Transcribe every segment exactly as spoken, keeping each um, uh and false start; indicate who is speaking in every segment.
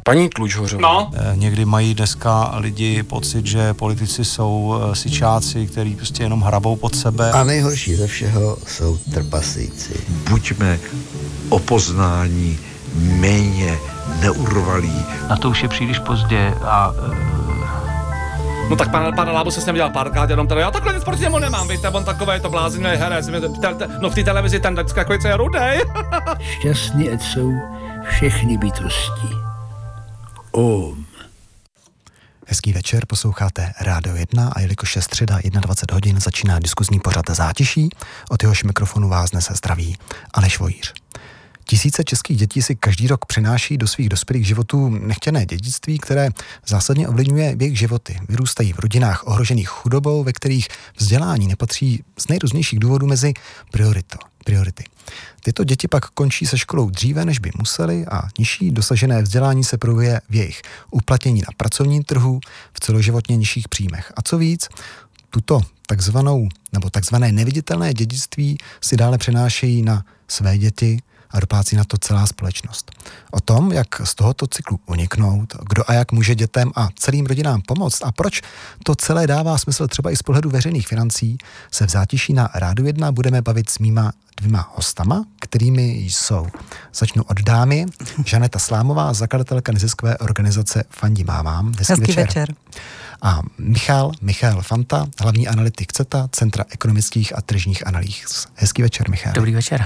Speaker 1: Paní Tlučhořová.
Speaker 2: No.
Speaker 3: Někdy mají dneska lidi pocit, že politici jsou sičáci, který prostě jenom hrabou pod sebe.
Speaker 4: A nejhorší ze všeho jsou trpaslíci.
Speaker 5: Buďme o poznání méně neurvalí.
Speaker 3: Na to už je příliš pozdě a...
Speaker 2: No tak pan, pan Lábu se s ním dělal párkrát, jenom tady, já takhle nic proti němu nemám, víte, on takovej to blázinný herec, no v té televizi ten vždycky takový, co je rudej.
Speaker 6: Šťastný ať jsou všechny bytosti. Om.
Speaker 7: Hezký večer, posloucháte Rádio jedna a jelikož je středa dvacet jedna hodin, začíná diskuzní pořad Zátiší. Od jehož mikrofonu vás dnes zdraví Aleš Vojíř. Tisíce českých dětí si každý rok přináší do svých dospělých životů nechtěné dědictví, které zásadně ovlivňuje jejich životy. Vyrůstají v rodinách ohrožených chudobou, ve kterých vzdělání nepatří z nejrůznějších důvodů mezi priorito, priority. Tyto děti pak končí se školou dříve, než by museli a nižší dosažené vzdělání se projevuje v jejich uplatnění na pracovním trhu, v celoživotně nižších příjmech. A co víc, tuto takzvanou nebo takzvané neviditelné dědictví si dále přenášejí na své děti a doplácí na to celá společnost. O tom, jak z tohoto cyklu uniknout, kdo a jak může dětem a celým rodinám pomoct a proč to celé dává smysl třeba i z pohledu veřejných financí, se v Zátiší na Rádiu jedna budeme bavit s mýma dvěma hostama, kterými jsou. Začnu od dámy. Žaneta Slámová, zakladatelka neziskové organizace Fandí mámám. Hezký,
Speaker 8: Hezký
Speaker 7: večer.
Speaker 8: večer.
Speaker 7: A Michal, Michal Fanta, hlavní analytik CETA, Centra ekonomických a tržních analýz. Hezký večer, Michal.
Speaker 8: Dobrý večer.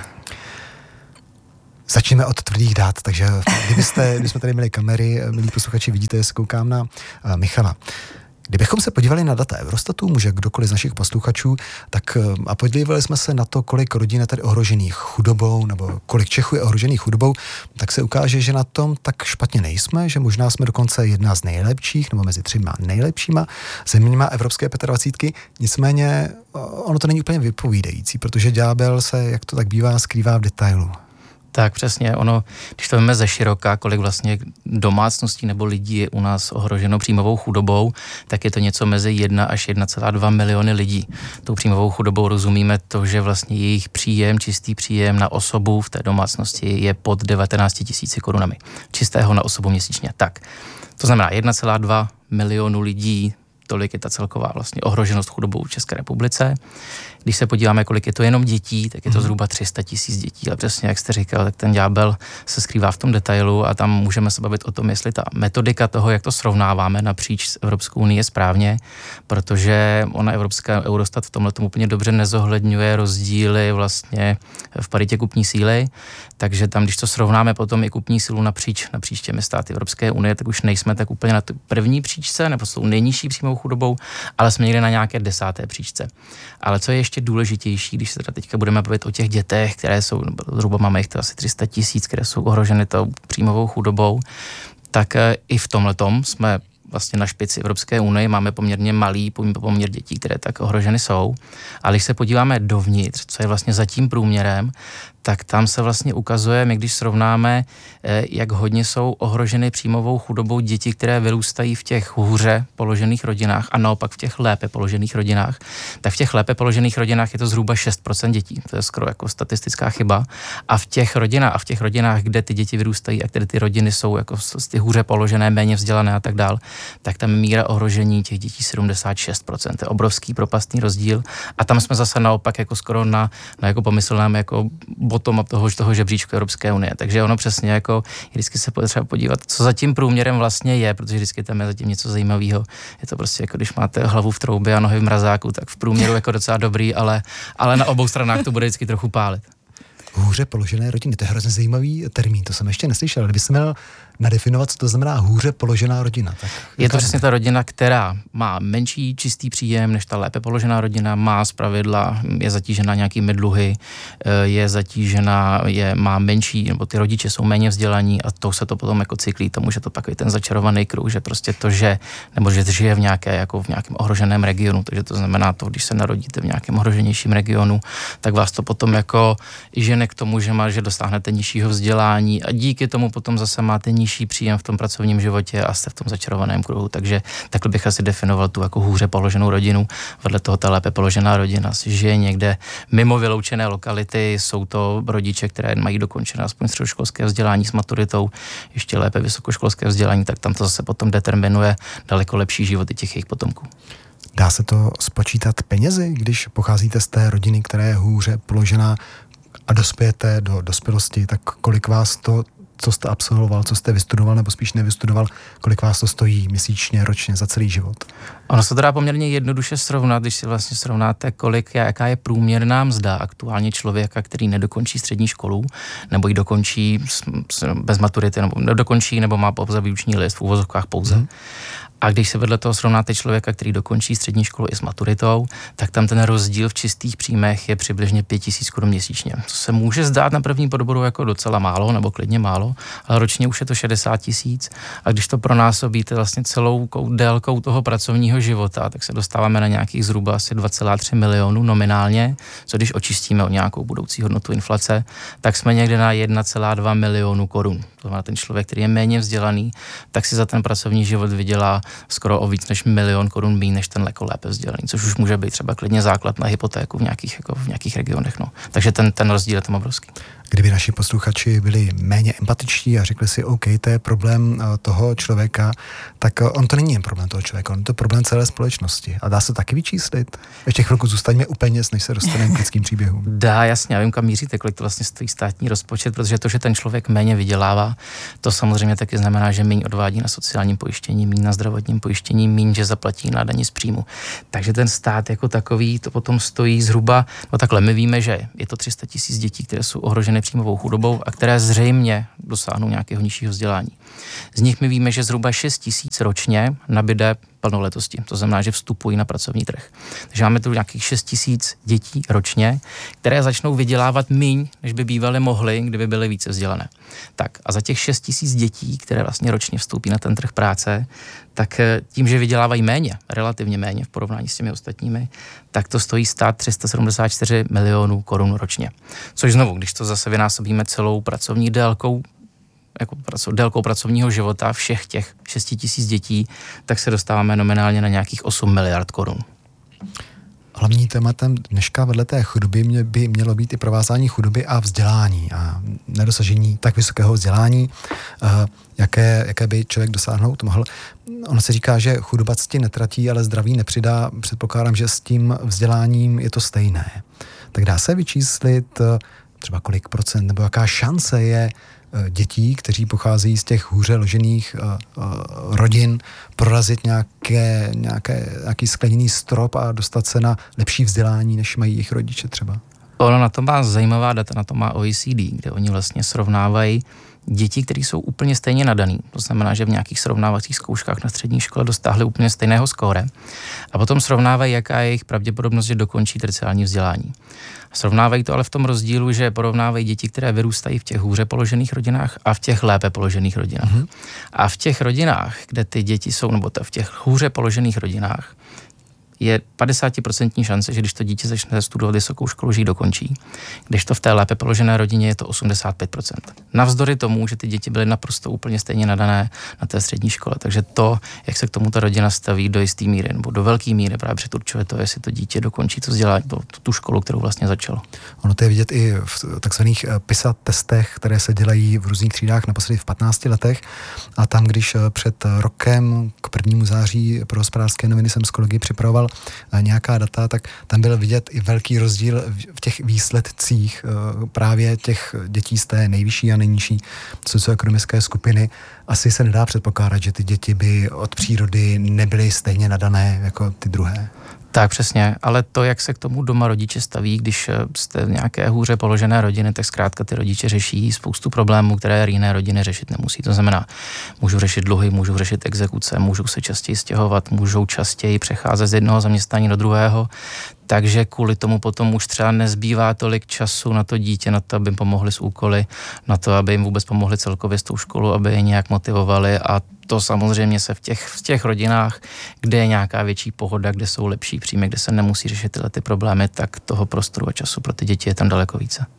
Speaker 7: Začneme od tvrdých dát, takže kdybyste, kdybychom tady měli kamery, milí posluchači, vidíte, jestli koukám na uh, Michala. Kdybychom se podívali na data Eurostatu, může kdokoliv z našich posluchačů, tak uh, a podívali jsme se na to, kolik rodin je tady ohrožených chudobou, nebo kolik Čechů je ohrožených chudobou, tak se ukáže, že na tom tak špatně nejsme, že možná jsme dokonce jedna z nejlepších, nebo mezi třema nejlepšíma zeměma Evropské dvacítky. Nicméně ono to není úplně vypovídající, protože ďábel se, jak to tak bývá, skrývá v detailu.
Speaker 8: Tak přesně, ono, když to víme ze široka, kolik vlastně domácností nebo lidí je u nás ohroženo příjmovou chudobou, tak je to něco mezi jedna až jedna celá dva miliony lidí. Tou příjmovou chudobou rozumíme to, že vlastně jejich příjem, čistý příjem na osobu v té domácnosti je pod devatenáct tisíc korunami. Čistého na osobu měsíčně. Tak, to znamená jedna celá dva milionu lidí, tolik je ta celková vlastně ohroženost chudobou v České republice. Když se podíváme, kolik je to jenom dětí, tak je to zhruba tři sta tisíc dětí. Ale přesně, jak jste říkal, tak ten ďábel se skrývá v tom detailu a tam můžeme se bavit o tom, jestli ta metodika toho, jak to srovnáváme napříč Evropskou unii je správně, protože ona Evropská Eurostat v tomhle tomu úplně dobře nezohledňuje rozdíly vlastně v paritě kupní síly, takže tam, když to srovnáme potom i kupní sílu napříč, napříč těmi státy Evropské unie, tak už nejsme tak úplně na tu první příčce, nebo s tou nejnižší příjmovou chudobou, ale jsme někde na nějaké desáté příčce. Ale co je ještě důležitější, když se teda teďka budeme bavit o těch dětech, které jsou, zhruba máme jich to asi tři sta tisíc, které jsou ohroženy tou příjmovou chudobou, tak i v tomhletom jsme vlastně na špici Evropské unie, máme poměrně malý poměr dětí, které tak ohroženy jsou. Ale když se podíváme dovnitř, co je vlastně za tím průměrem, tak tam se vlastně ukazuje, my když srovnáme, jak hodně jsou ohroženy příjmovou chudobou děti, které vyrůstají v těch hůře položených rodinách a naopak v těch lépe položených rodinách, tak v těch lépe položených rodinách je to zhruba šest procent dětí. To je skoro jako statistická chyba. A v těch rodinách, a v těch rodinách, kde ty děti vyrůstají a které ty rodiny jsou jako z ty hůře položené, méně vzdělané a tak dál, tak tam míra ohrožení těch dětí sedmdesát šest procent. To je obrovský propastný rozdíl. A tam jsme zase naopak jako skoro na, na jako pomyslném jako bottom up toho, toho žebříčku Evropské unie. Takže ono přesně jako vždycky se potřeba podívat, co za tím průměrem vlastně je, protože vždycky tam je zatím něco zajímavého. Je to prostě jako když máte hlavu v troubě a nohy v mrazáku, tak v průměru jako docela dobrý, ale, ale na obou stranách to bude vždycky trochu pálit.
Speaker 7: Hůře položené rodiny, to je hrozně zajímavý termín, to jsem ještě neslyšel, ale kdyby se měl nadefinovat, co to znamená hůře položená rodina. Tak
Speaker 8: je to přesně ta rodina, která má menší čistý příjem než ta lépe položená rodina, má zpravidla, je zatížena nějakými dluhy, je zatížena, je, má menší, nebo ty rodiče jsou méně vzdělaní a to se to potom jako cyklí tomu, že to takový ten začarovaný kruh, že prostě to, že, nebo že žije v nějaké, jako v nějakém ohroženém regionu, takže to znamená to, když se narodíte v nějakém ohroženějším regionu, tak vás to potom jako žene vede k tomu, že, má, že dosáhnete nižšího vzdělání a díky tomu potom zase máte nižší příjem v tom pracovním životě a jste v tom začarovaném kruhu. Takže takhle bych asi definoval tu jako hůře položenou rodinu. Vedle toho ta lépe položená rodina si žije někde mimo vyloučené lokality, jsou to rodiče, které mají dokončené aspoň středoškolské vzdělání s maturitou, ještě lépe vysokoškolské vzdělání, tak tam to zase potom determinuje daleko lepší životy těch jejich potomků.
Speaker 7: Dá se to spočítat penězi, když pocházíte z té rodiny, která je hůře položená a dospějete do dospělosti, tak kolik vás to, co jste absolvoval, co jste vystudoval nebo spíš nevystudoval, kolik vás to stojí měsíčně, ročně, za celý život?
Speaker 8: Ono se to dá poměrně jednoduše srovnat, když si vlastně srovnáte, kolik, jaká je průměrná mzda aktuálně člověka, který nedokončí střední školu, nebo ji dokončí bez maturity, nebo nedokončí, nebo má pouze výuční list v úvozovkách pouze. Hmm. A když se vedle toho srovnáte člověka, který dokončí střední školu i s maturitou, tak tam ten rozdíl v čistých příjmech je přibližně pět tisíc korun měsíčně. Co se může zdát na první podobu jako docela málo, nebo klidně málo, ale ročně už je to šedesát tisíc. A když to pronásobíte vlastně celou délkou toho pracovního života, tak se dostáváme na nějakých zhruba asi dva celá tři milionu nominálně, co když očistíme o nějakou budoucí hodnotu inflace, tak jsme někde na jedna celá dva milionu korun. To znamená, ten člověk, který je méně vzdělaný, tak si za ten pracovní život vydělá skoro o víc než milion korun méně než ten jako lépe vzdělaný, což už může být třeba klidně základ na hypotéku v nějakých, jako v nějakých regionech. No. Takže ten, ten rozdíl je tam obrovský.
Speaker 7: Kdyby naši posluchači byli méně empatičtí a řekli si, OK, to je problém toho člověka, tak on to není jen problém toho člověka, on to je problém celé společnosti. A dá se taky vyčíslit? Ještě chvilku zůstaňme u peněz, než se dostaneme k lidským příběhům.
Speaker 8: Dá, jasně, já vím, kam míříte, kolik to vlastně stojí státní rozpočet, protože to, že ten člověk méně vydělává, to samozřejmě taky znamená, že míň odvádí na sociálním pojištění, míň na zdravotním pojištění, míň, že zaplatí na daně z příjmu. Takže ten stát jako takový to potom stojí zhruba, no takhle, my víme, že je to tři sta tisíc dětí, které jsou ohroženy příjmovou chudobou a které zřejmě dosáhnou nějakého nižšího vzdělání. Z nich my víme, že zhruba šest tisíc ročně nabyde plnoletosti. To znamená, že vstupují na pracovní trh. Takže máme tu nějakých šest tisíc dětí ročně, které začnou vydělávat míň, než by bývaly mohly, kdyby byly více vzdělané. Tak a za těch šest tisíc dětí, které vlastně ročně vstoupí na ten trh práce, tak tím, že vydělávají méně, relativně méně v porovnání s těmi ostatními, tak to stojí stát tři sta sedmdesát čtyři milionů korun ročně. Což znovu, když to zase vynásobíme celou pracovní délkou, jako délkou pracovního života všech těch šest tisíc dětí, tak se dostáváme nominálně na nějakých osm miliard korun.
Speaker 7: Hlavní tématem dneška vedle té chudoby by mělo být i provázání chudoby a vzdělání a nedosažení tak vysokého vzdělání, jaké, jaké by člověk dosáhnout mohl. Ono se říká, že chudoba cti netratí, ale zdraví nepřidá. Předpokládám, že s tím vzděláním je to stejné. Tak dá se vyčíslit třeba kolik procent nebo jaká šance je dětí, kteří pocházejí z těch hůře ložených uh, uh, rodin, prorazit nějaké, nějaké, nějaký skleněný strop a dostat se na lepší vzdělání, než mají jejich rodiče třeba?
Speaker 8: Ono na to má zajímavá data, na to má O E C D, kde oni vlastně srovnávají děti, které jsou úplně stejně nadaný. To znamená, že v nějakých srovnávacích zkouškách na střední škole dostáhly úplně stejného skóre. A potom srovnávají, jaká je jejich pravděpodobnost, že dokončí terciární vzdělání. Srovnávají to ale v tom rozdílu, že porovnávají děti, které vyrůstají v těch hůře položených rodinách a v těch lépe položených rodinách. Mm-hmm. A v těch rodinách, kde ty děti jsou, nebo v těch hůře položených rodinách, je padesát procent šance, že když to dítě začne studovat vysokou školu, že ji dokončí. Když to v té lépe položené rodině je to osmdesát pět procent. Navzdory tomu, že ty děti byly naprosto úplně stejně nadané na té střední škole. Takže to, jak se k tomu ta rodina staví do jisté míry nebo do velké míry, právě předurčuje to, jestli to dítě dokončí to vzdělání, to, tu školu, kterou vlastně začalo.
Speaker 7: Ono to je vidět i v takzvaných PISA testech, které se dělají v různých třídách naposledy v patnácti letech. A tam, když před rokem k prvnímu září pro Hospodářské noviny jsem s kolegy připravoval nějaká data, tak tam byl vidět i velký rozdíl v těch výsledcích právě těch dětí z té nejvyšší a nejnižší socioekonomické skupiny. Asi se nedá předpokládat, že ty děti by od přírody nebyly stejně nadané jako ty druhé.
Speaker 8: Tak přesně, ale to, jak se k tomu doma rodiče staví, když jste v nějaké hůře položené rodiny, tak zkrátka ty rodiče řeší spoustu problémů, které jiné rodiny řešit nemusí. To znamená, můžou řešit dluhy, můžou řešit exekuce, můžou se častěji stěhovat, můžou častěji přecházet z jednoho zaměstnání do druhého. Takže kvůli tomu potom už třeba nezbývá tolik času na to dítě, na to, aby jim pomohli s úkoly, na to, aby jim vůbec pomohli celkově s tou školu, aby je nějak motivovali, a to samozřejmě se v těch, v těch rodinách, kde je nějaká větší pohoda, kde jsou lepší příjmy, kde se nemusí řešit tyhle ty problémy, tak toho prostoru a času pro ty děti je tam daleko více.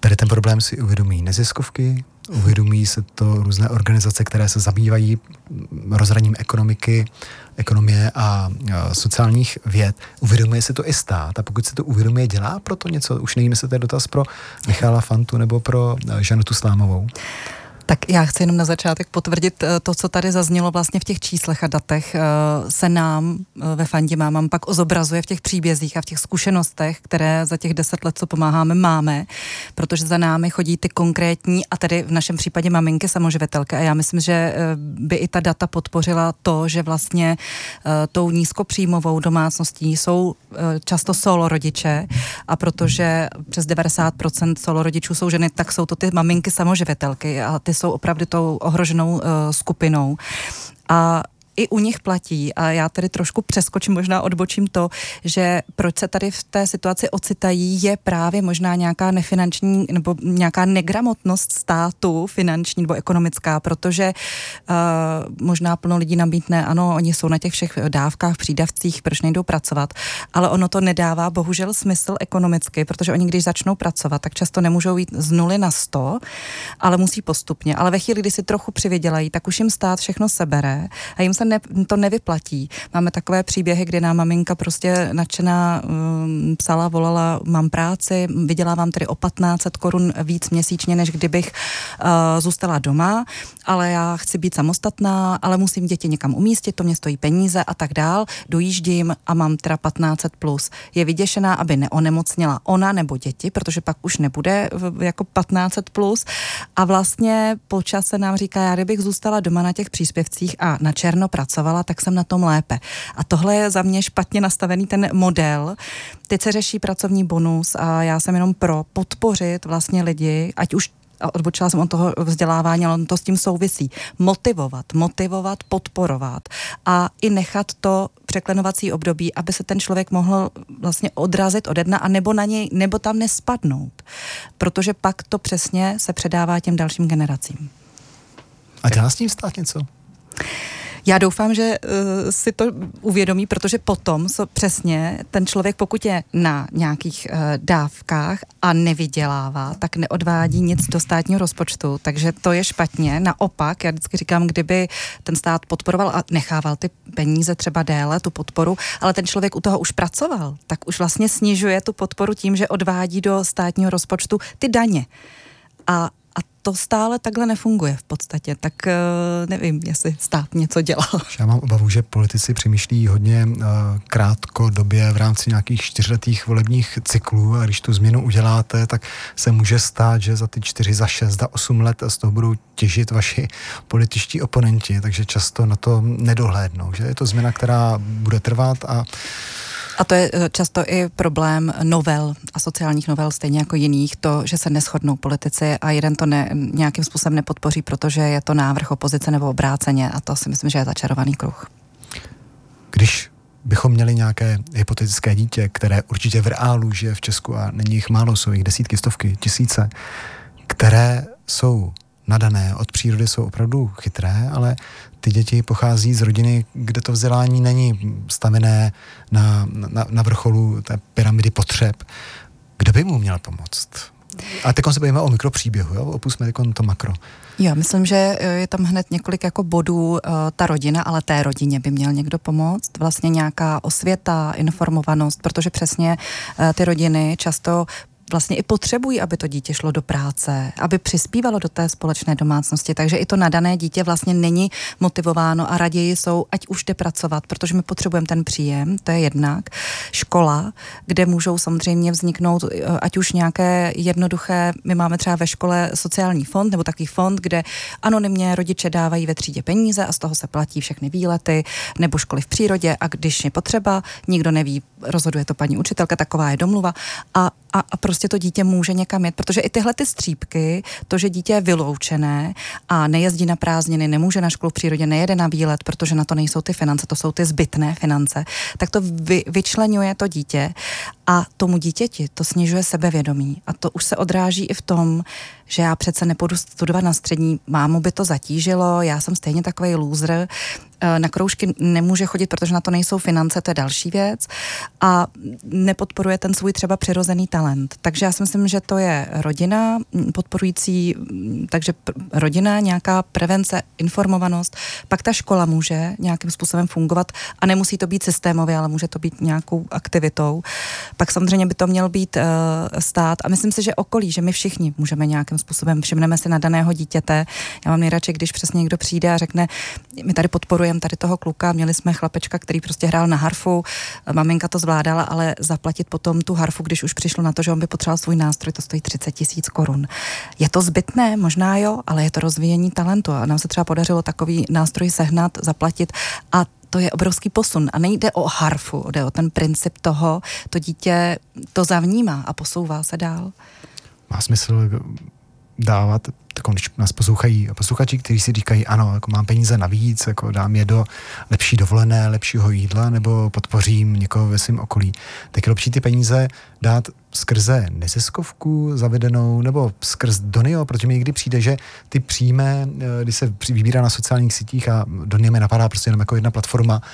Speaker 7: Tady ten problém si uvědomí neziskovky, uvědomí se to různé organizace, které se zabývají rozhraním ekonomiky, ekonomie a sociálních věd. Uvědomuje si to i stát a pokud se to uvědomuje, dělá pro to něco? Už nevím, jestli to je dotaz pro Michala Fantu nebo pro Žanetu Slámovou.
Speaker 1: Tak já chci jenom na začátek potvrdit to, co tady zaznělo vlastně v těch číslech a datech, se nám ve Fandě Mámám pak zobrazuje v těch příbězích a v těch zkušenostech, které za těch deset let, co pomáháme, máme, protože za námi chodí ty konkrétní a tedy v našem případě maminky samoživitelky a já myslím, že by i ta data podpořila to, že vlastně tou nízkopříjmovou domácností jsou často solo rodiče a protože přes devadesát procent solo rodičů jsou ženy, tak jsou to ty maminky samoživitelky a ty jsou opravdu tou ohroženou uh, skupinou. A i u nich platí, a já tady trošku přeskočím, možná odbočím to, že proč se tady v té situaci ocitají, je právě možná nějaká nefinanční nebo nějaká negramotnost státu, finanční nebo ekonomická, protože uh, možná plno lidí nabídne, ano, oni jsou na těch všech dávkách, přídavcích, proč nejdou pracovat, ale ono to nedává bohužel smysl ekonomicky, protože oni, když začnou pracovat, tak často nemůžou jít z nuly na sto, ale musí postupně. Ale ve chvíli, kdy si trochu přivydělají, tak už jim stát všechno sebere a jim se ne, to nevyplatí. Máme takové příběhy, kdy nám maminka prostě nadšená um, psala, volala, mám práci, vydělávám tedy o patnáct set korun víc měsíčně, než kdybych uh, zůstala doma, ale já chci být samostatná, ale musím děti někam umístit, to mě stojí peníze a tak dál. Dojíždím a mám teda patnáct set plus. Je vyděšená, aby neonemocněla ona nebo děti, protože pak už nebude jako patnáct set plus a vlastně po čase nám říká, já kdybych zůstala doma na těch příspěvcích a na černo pracovala, tak jsem na tom lépe. A tohle je za mě špatně nastavený ten model. Teď se řeší pracovní bonus a já jsem jenom pro podpořit vlastně lidi, ať už a odbočila jsem od toho vzdělávání, ale to s tím souvisí. Motivovat, motivovat, podporovat a i nechat to překlenovací období, aby se ten člověk mohl vlastně odrazit ode dna a nebo na něj, nebo tam nespadnout. Protože pak to přesně se předává těm dalším generacím.
Speaker 7: A dělá s tím stát něco?
Speaker 1: Já doufám, že uh, si to uvědomí, protože potom so, přesně ten člověk, pokud je na nějakých uh, dávkách a nevydělává, tak neodvádí nic do státního rozpočtu, takže to je špatně. Naopak, já vždycky říkám, kdyby ten stát podporoval a nechával ty peníze třeba déle, tu podporu, ale ten člověk u toho už pracoval, tak už vlastně snižuje tu podporu tím, že odvádí do státního rozpočtu ty daně. A to stále takhle nefunguje v podstatě, tak uh, nevím, jestli stát něco dělal.
Speaker 7: Já mám obavu, že politici přemýšlí hodně uh, krátkodobě v rámci nějakých čtyřletých volebních cyklů a když tu změnu uděláte, tak se může stát, že za ty čtyři, za šest, za osm let z toho budou těžit vaši političtí oponenti, takže často na to nedohlédnou, že je to změna, která bude trvat a
Speaker 1: A to je často i problém novel a sociálních novel, stejně jako jiných, to, že se neshodnou politici a jeden to ne, nějakým způsobem nepodpoří, protože je to návrh opozice nebo obráceně a to si myslím, že je začarovaný kruh.
Speaker 7: Když bychom měli nějaké hypotetické dítě, které určitě v reálu žije v Česku a není jich málo, jsou jich desítky, stovky, tisíce, které jsou nadané, od přírody jsou opravdu chytré, ale ty děti pochází z rodiny, kde to vzdělání není stavěné na, na, na vrcholu té pyramidy potřeb. Kdo by mu měl pomoct? A teď se bavíme o mikropříběhu, jo? Opusme teď to makro.
Speaker 1: Jo, myslím, že je tam hned několik jako bodů, uh, ta rodina, ale té rodině by měl někdo pomoct. Vlastně nějaká osvěta, informovanost, protože přesně uh, ty rodiny často vlastně i potřebují, aby to dítě šlo do práce, aby přispívalo do té společné domácnosti, takže i to nadané dítě vlastně není motivováno a raději jsou, ať už jde pracovat, protože my potřebujeme ten příjem, to je jednak. Škola, kde můžou samozřejmě vzniknout, ať už nějaké jednoduché, my máme třeba ve škole sociální fond, nebo takový fond, kde anonymně rodiče dávají ve třídě peníze a z toho se platí všechny výlety, nebo školy v přírodě a když je potřeba, nikdo neví, rozhoduje to paní učitelka, taková je domluva a, a, a prostě to dítě může někam jet, protože i tyhle ty střípky, to, že dítě je vyloučené a nejezdí na prázdniny, nemůže na školu v přírodě, nejede na výlet, protože na to nejsou ty finance, to jsou ty zbytné finance, tak to vy, vyčleňuje to dítě a tomu dítěti to snižuje sebevědomí a to už se odráží i v tom, že já přece nepůjdu studovat na střední, mámu by to zatížilo, já jsem stejně takovej loser, na kroužky nemůže chodit, protože na to nejsou finance, to je další věc a nepodporuje ten svůj třeba přirozený talent. Takže já si myslím, že to je rodina podporující, takže rodina, nějaká prevence, informovanost, pak ta škola může nějakým způsobem fungovat a nemusí to být systémově, ale může to být nějakou aktivitou. Pak samozřejmě by to měl být uh, stát a myslím si, že okolí, že my všichni můžeme nějakým způsobem, všimneme si na daného dítěte. Já mám nejradši, když přesně někdo přijde a řekne, my tady podporujeme tady toho kluka, měli jsme chlapečka, který prostě hrál na harfu, maminka to zvládala, ale zaplatit potom tu harfu, když už přišlo na to, že on by potřeboval svůj nástroj, to stojí třicet tisíc korun. Je to zbytné? Možná jo, ale je to rozvíjení talentu a nám se třeba podařilo takový nástroj sehnat, zaplatit a to je obrovský posun a nejde o harfu, jde o ten princip toho, to dítě to zavnímá a posouvá se dál.
Speaker 7: Má smysl dávat, tak když nás poslouchají posluchači, kteří si říkají, ano, jako mám peníze navíc, jako dám je do lepší dovolené, lepšího jídla, nebo podpořím někoho ve svém okolí, tak je lepší ty peníze dát skrze neziskovku zavedenou, nebo skrz Donio, protože mi někdy přijde, že ty příjme, když se vybírá na sociálních sítích a Donio mi napadá prostě jenom jako jedna platforma,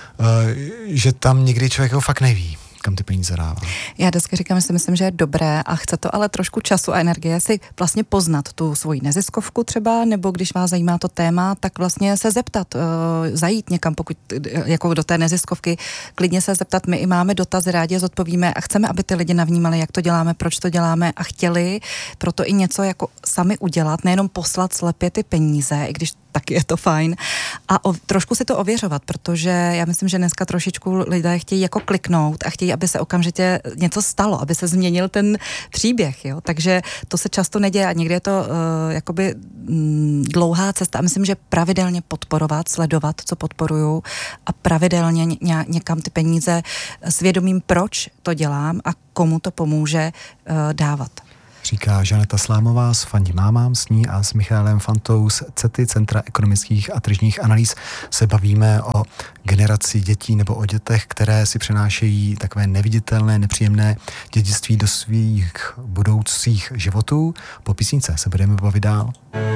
Speaker 7: že tam někdy člověk ho fakt neví, kam ty peníze dává.
Speaker 1: Já vždycky říkám, že si myslím, že je dobré a chce to ale trošku času a energie si vlastně poznat tu svoji neziskovku třeba, nebo když vás zajímá to téma, tak vlastně se zeptat, uh, zajít někam, pokud jako do té neziskovky, klidně se zeptat, my i máme dotazy, rádi zodpovíme a chceme, aby ty lidi navnímali, jak to děláme, proč to děláme a chtěli proto i něco jako sami udělat, nejenom poslat slepě ty peníze, i když taky je to fajn. A o, trošku si to ověřovat, protože já myslím, že dneska trošičku lidé chtějí jako kliknout a chtějí, aby se okamžitě něco stalo, aby se změnil ten příběh, jo. Takže to se často neděje a někdy je to uh, jakoby mm, dlouhá cesta a myslím, že pravidelně podporovat, sledovat, co podporuju a pravidelně ně, někam ty peníze svědomím, proč to dělám a komu to pomůže uh, dávat.
Speaker 7: Říká Žaneta Slámová z Fandí mámám, s ní a s Michaelem Fantou z CETY, Centra ekonomických a tržních analýz, se bavíme o generaci dětí nebo o dětech, které si přenášejí takové neviditelné, nepříjemné dědictví do svých budoucích životů. Po písničce se budeme bavit dál.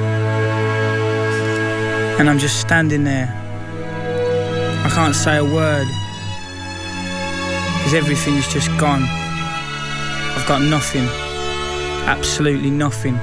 Speaker 9: And I'm just standing there. I can't say a word. Because everything is just gone. I've got nothing. Absolutely nothing.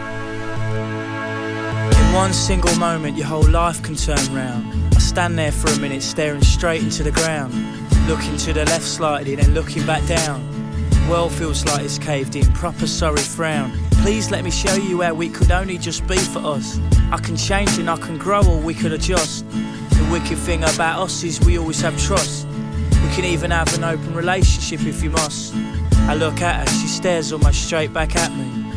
Speaker 9: In one single moment your whole life can turn round. I stand there for a minute staring straight into the ground, looking to the left slightly then looking back down. World feels like it's caved in, proper sorry frown. Please let me show you where we could only just be for us. I can change and I can grow or we could adjust. The wicked thing about us is we always have trust. We can even have an open relationship if you must. I look at her, she stares almost straight back at me.